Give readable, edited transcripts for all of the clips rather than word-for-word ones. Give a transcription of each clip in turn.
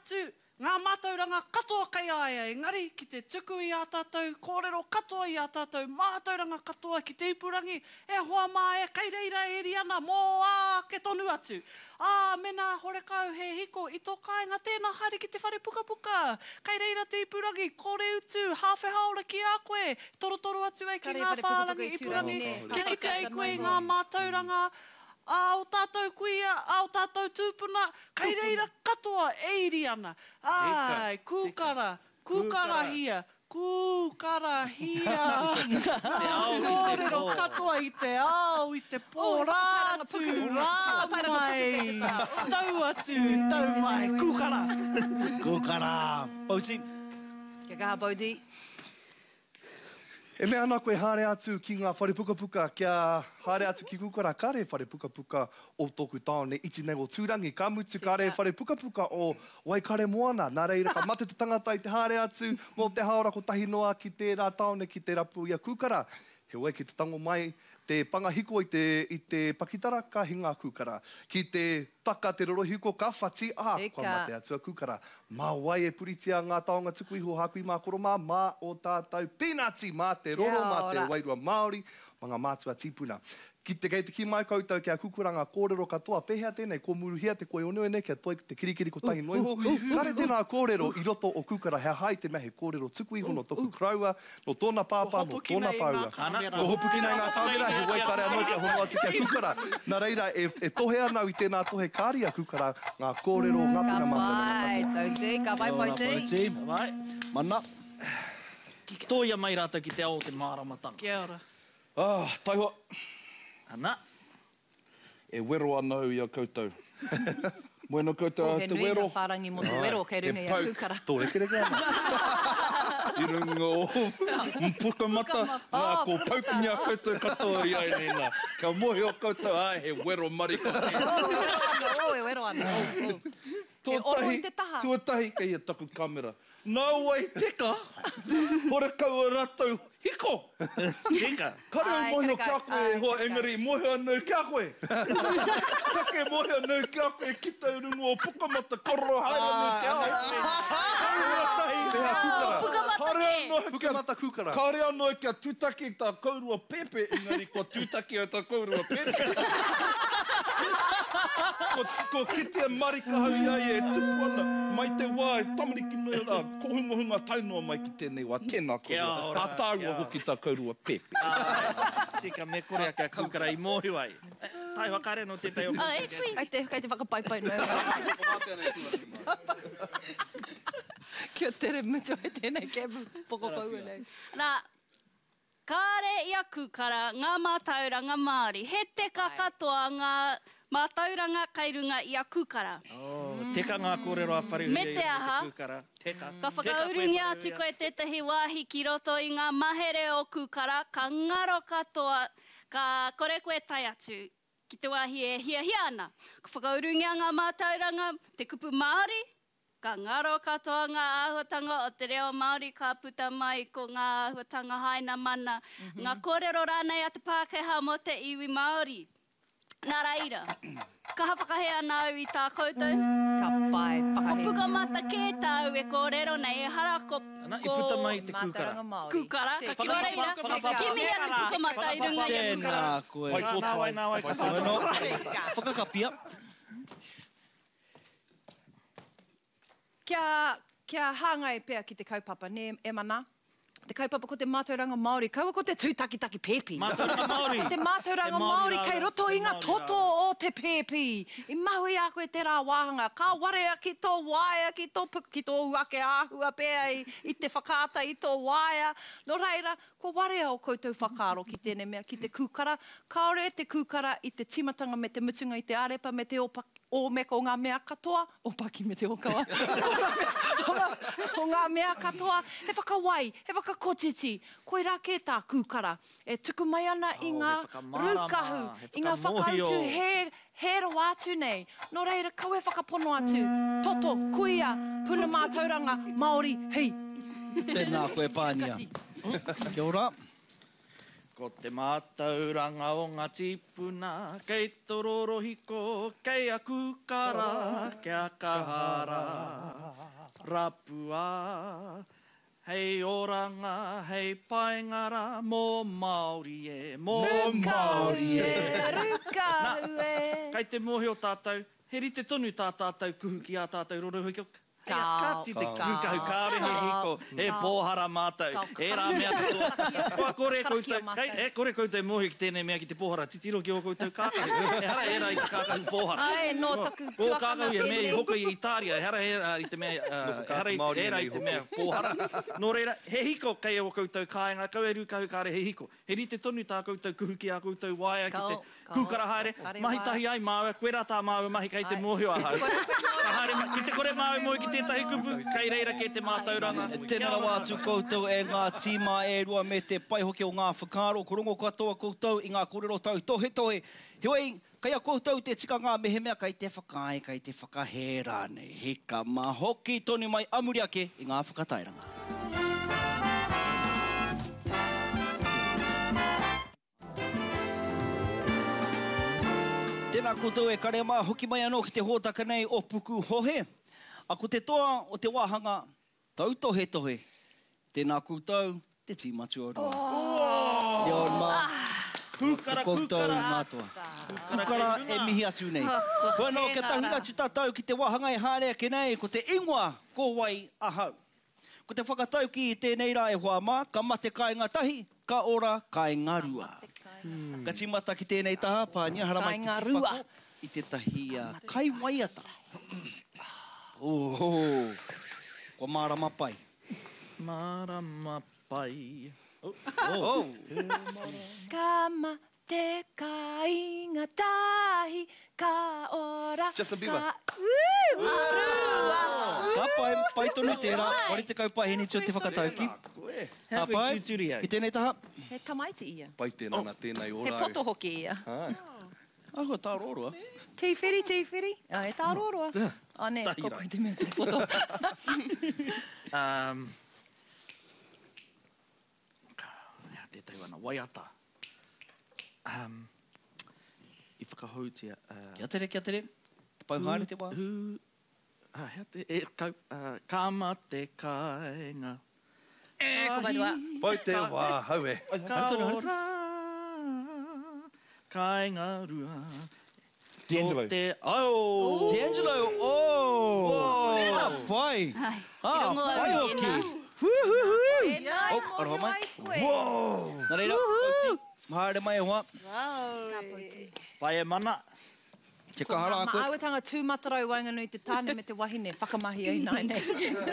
atu, ngā mātauranga katoa kai aia, engari ki te tuku i a tātou, kōrero katoa i a tātou, mātauranga katoa ki te ipurangi, e hoa mā e kai reira e riana, mō ke tonu atu. Mena horekau he hiko, i tō kāinga tēnā haere ki te whare puka puka, kai reira te ipurangi, kore utu, hawhe haora ki a koe, torotoro atu ai ki ngā whārangi ipurangi, ki kite ai koe i ngā mātauranga, o tātou kuia, o tātou tūpuna, kai reira katoa e iri ana. Ai, kūkara, kūkara hia, kūkara hia. Kōrero katoa i te ao, i te pō rātu, rāmai. Tau atu, tau mai, kūkara. Kūkara. Pauti. Kia kaha, Baudi. E mea ana koe haere atu ki ngā whare puka puka, kia haere atu ki kukara, ka re whare puka puka o tōku tāone iti nei o tūrangi, ka mutu ka re whare puka puka o Waikare Moana, nā reira ka mate te tangata i te haere atu, mō te haora ko tahi noa ki tērā tāone, ki te rapu ia kukara. He wai ki te tango mai, te pangahiko i te pakitara, ka hinga kukara. Ki te taka te rorohiko, ka whati, kua mate atua kukara. Mā wai e puritia ngā taonga tuku iho hakui mā koroma, mā o tātou pinati, mā te roro, mā te wairua Māori, mga mātua tīpuna. Ki te kei te ki mai koutou kia kukuranga kōrero katoa, pehea tēnei, ko muruhia te koe onuene, kia toi te kirikiri ko tahi noiho. Kare tēnā kōrero i roto o kukara, hea hai te mehe kōrero tuku iho no toku kraua, no tōna pāpā, no tōna paua. No hopuki nei ngā kāmera, he wai kare anō kia hono atu kia kukara. Nā reira, e tohe anau i tēnā tohe kāria kukara, ngā kōrero, ngā puna mātana. Ka pai, Tauti, ka pai, Pauti. Pauti, mai. Mana. Tōia mai rātou ki te ao te māramatanga. Kia ora. Taihoa. Ana. E wero anau i a koutou. Moena koutou te wero. Ko he nui ngā whārangi mo te wero kei rune i a kukara. Tō rekereke ana. I runga o mpukamata. Nā, ko paukunia koutou katoa i ai nena. Ka mohi o koutou, he wero mariko. E wero ana. He oro i te taha. Tuatahi kei a taku kamera. Nā wai teka, hore kaua rātou hiko. Tika. Kare mohi o kia koe, hoa engari, mohi anau kia koe. Take mohi anau kia koe, ki tau rungu o pukamata, kororo haere anau kia koe. Pukamata Pukamata kukara. Kare anau kia tūtaki tā kaurua pepe, engari ko tūtaki o tā kaurua pepe. Ko kitea marika hau iai e tupu ana, mai te wā e tamariki nui rā, ko hunga taunua mai ki tēnei wā, tēnā kōrua. A tāua hoki tā kaurua pepe. Tika me korea kia kukara i mōhi wai. Tai wakare no tētai o. Ai te whakapaipai nau. Kia tere mutu ai tēnei kia pokopaua nei. Nā, kāre ia kukara, ngā mātauranga Māori, he te kakatoa ngā mātauranga kairunga i a kukara. Teka ngā kōrero a wharehu Me te aha, Teka. ka whakaurungi atu koe tētahi wāhi ki roto i ngā mahere o kukara, ka ngaro katoa, ka kore koe tai atu, ki te wāhi e hia ana. Ka whakaurungi a ngā mātauranga, te kupu Māori, ka ngaro katoa ngā āhuatanga o te reo Māori, ka puta mai ko ngā āhuatanga haina mana. Ngā kōrero rānei a te Pākehā mo te iwi Māori. Nā reira, ka hawhakahe ana au i tā koutou. Ka pai, whakahe. Ko pukamata kē tāu e kōrero nei e hara ko... Ana, i puta mai te kūkara. Mātauranga Māori. Kūkara, ka reira, ki mihi atu pukamata i runga i a Tēnā kūkara. koe. Nā wai, ka whanono. Whakakapia. Kia hāngai pēr ki te kaupapa, ne e mana? Te kaupapa ko te mātauranga Māori, kaua ko te tūtakitaki pēpi. Mātauranga Māori. Te mātauranga Māori, kei roto i ngā toto o te pēpi. I mahui a koe te rā wāhanga, ka warea ki tō waia, ki tō uake āhua pēr i te whakaata i tō waia. No reira, ko warea o koutou whakaaro ki tēnei mea, ki te kūkara. Kaore te kūkara i te timatanga me te mutunga i te arepa, me te o me ko ngā mea katoa, o paki me te okawa, o ngā mea katoa, he whakawai, he whakakotiti, koe rā kē tā kūkara, e tuku mai ana i ngā rūkahu, i ngā whakautu he ro atu nei. No reira, kau e whakapono atu, toto, kuia, puna mātauranga, Māori, hei. Tēnā koe pānia. Kia ora. Ko te mātauranga o ngā tīpuna, kei tororo hiko, kei a kūkara, kia kahara. rapua. Hei oranga, hei paingara, mō Māori e, mō Māori e. Ruka hue. Kei te mohi o tātou, he rite tonu tā tātou kuhu ki a tātou rorohiko. Hei a kāti te kukahu, kāre he hiko, he pōhara mātou, e rā mea katoa. Kore koutou mohi ki tēnei mea ki te pōhara, titiro ki o koutou kākahu. E hara e rā i te kākahu pōhara. Ai, no taku Ko kākahu e mea i hoko i Itāria, e hara e rā i te mea, e rā i te mea pōhara. Nō reira, he hiko kei o koutou kāinga, kau e rukahu kāre he hiko. He rite tonu tā koutou kuhu ki a koutou waia ki te kūkara haere. Mahi tahi ai māua, koe rā tā māua mahi kei te mohi o ahau. Ki te kore māua mohi ki tētahi kupu, kei reira ke te mātauranga. Tēnā wātu koutou e ngā tīmā e rua me te paihoki o ngā whakaro, korongo katoa koutou i ngā kōrero tau tohe tohe. Hioi, kei a koutou te tika ngā mehemea, kei te whakae, kei te whakahera nei. Hika mahoki tonu mai amuri ake i ngā whakatairanga. Tēnā koutou e kare mā hoki mai anō ki te hōtaka nei o puku hohe. A ko te toa o te wāhanga tau tohe tohe. Tēnā koutou te tīmatu o rua. Io mā. Kūkara, koutou mātua. Kūkara e mihi atu nei. Koe nō ke tahi atu tātou ki te wāhanga e hārea ke nei ko te ingoa ko wai ahau. Ko te whakatau ki i tēnei rā e hoa mā, ka mate kai ngā tahi, ka ora kai ngā rua. Ka timata ki tēnei taha, pānia hara mai te tipako i te tahia. Kai waiata. Ko marama pai. Marama pai. Ka mate kai ngā tahi, ka ora Justin Bieber. Ka pai tonu tērā, wari te kau pai heni tio te whakatau ki. Hea koe tūturi au. Ki tēnei taha. He tamaiti ia. Pai tēnā na tēnei He ora. poto hoki ia. Aho, tā rōrua. Tīwhiri. He tā roroa. Ne, Tahira. koko i te mea te poto. Hea tētai wana, waiata. I whakahautia. Kia tere. Te pau haere te wā. Hea te, ka mate kainga. Ko mai dua. Pai te wā haue. Ka ora kainga rua. D'Angelo. D'Angelo, Ka pai. Rongo Pai au hoki. E nai aroha mai. koe. Nā reira, Pauti. Haere mai e hoa. Pai e mana. Ke kahara a koe. Ma auetanga tūmatarau Wainganui te tāne me te wahine. Whakamahia i nai nei.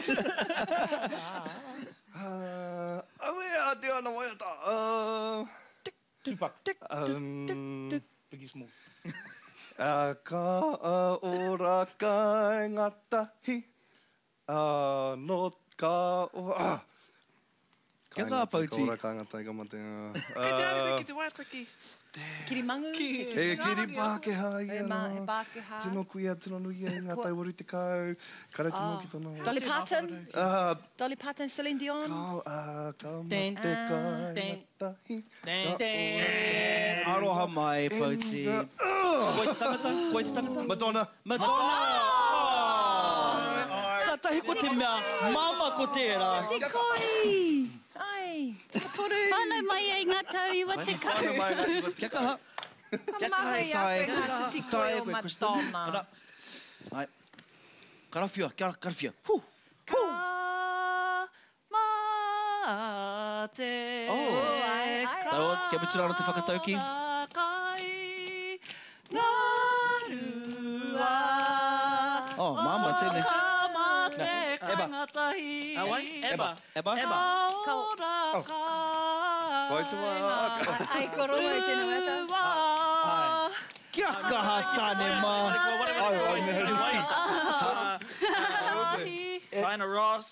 Aue, a te ana waiata. Tupac. Biggie Small. Ka ora kai ngā tahi. No ka ora... Kia kā, Pauti. Ka ora kai ngā tahi, ka mate. Kei te arewe ki te waitaki. Kirimangu. He kiri Pākehā ia He nō. Pākehā. Tino kuia, tino nui e ngā tai waru te kau. Kare tino ki tono. Dolly Parton. Dolly Parton, Celine Dion. Ka Ten, mate kai ten. ngā tahi. Aroha mai, Pauti. Koe te tangata? Madonna. Tatahi ko te mea, mama ko tērā. Te koi. Ai, te toru. Whānau mai e ngā tau i wa te kau. Kia kaha. Whamahai a koe ngā titi koe o Madonna. Ai. Karawhia. Ka mate. Tau, kia putura aro te whakatau ki. Mama, tēne. Eba. Vai tu wā. Ai, koroa i tēnā weta. Kia kaha tāne mā. Diana Ross.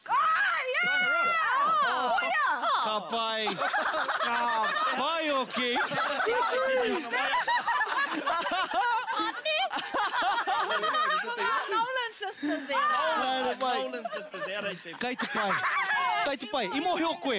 Ka pai. Hoki. Nolan sisters e. Nolan sisters, e rei te. Kai te pai. I mohi o koe.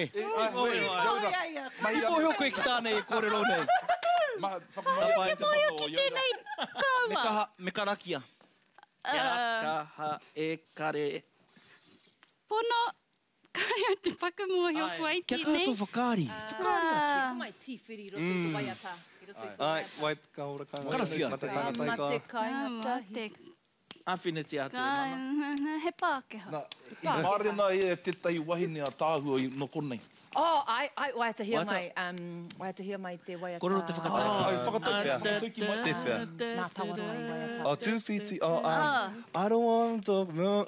I mohi o koe ki tānei e kōrero nei. Ke mohi o ki tēnei krauma. Me karakia. Kia kaha e kare. Pono, kai au te pakamua hi o Kuwaiti, Kia kātou whakaari. Whakaari atu. Mai tīwhiri roto i te waiata. Ai, wai ka ora ka. Karawhia. Mate tangata i ka. Mate Awhiniti atu e kai, mana. he Pākehā. I mārena e tētai wahine a tāhua i no konei. Oh, ai, waiatahia mai te waiata. Korero te whakatai. Ai, whakatau whea. Tuki mai te whea. Nā tawana ai waiata. Oh, 2 I don't want to...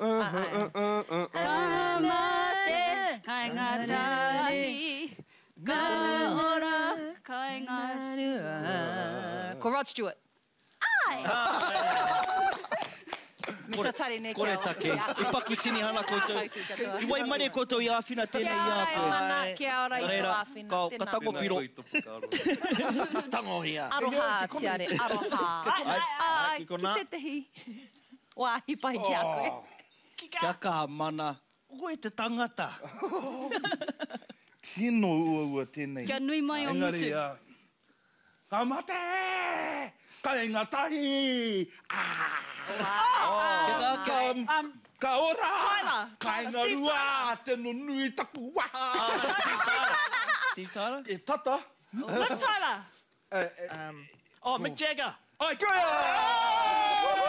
Ka mate, kai ngā tāhi, ka ora, kai ngā... Ko Rod Stewart. Kore take. I paku tini hana koutou. I wai mare koutou I āwhina tēnei i a koe. Kia ora i tō āwhina. Ka tako piro. Tangohia. Aroha tiare, aroha. Ai, Ki ko ki nā. te tehi. Wāhi pai ki a koe. Kia kā mana. Koe te tangata. Tino ua tēnei. Kia nui mai o Engari, mutu. ka mate! Kai ngā tahi! Ka ora! Tyler. Kai ngā Steve rua! Tēno nui taku waha! Steve Tyler? E tata! Liv Tyler. Oh, Mick Jagger. Ai, kia!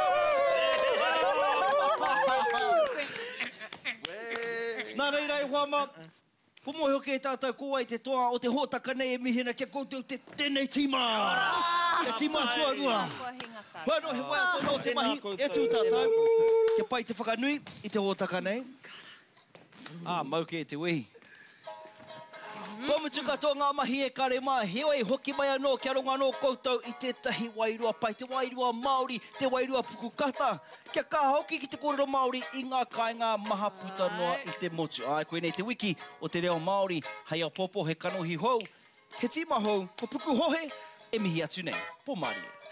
Nā reira e whama. Ko mohi hoke e tātou koa I te toa o te hōtaka nei e mihina kia koutou te tēnei tīma. Te tīma tua rua. Whano he wai ato no te mahi. E tū tātou. Kia pai te whakanui I te hōtaka nei. Mau ke te wehi. Ko mutu katoa ngā mahi e kare mā, heoi hoki mai anō kia ronga anō koutou I tētahi wairua pai, te wairua Māori, te wairua pukukata. Kia ka hoki ki te kōrero Māori I ngā kāinga maha puta noa I te motu. Ai, koe nei te wiki o te reo Māori, hei a popo he kanohi hou. He tīma hou, ko puku hohe, e mihi atu nei. Po Māori.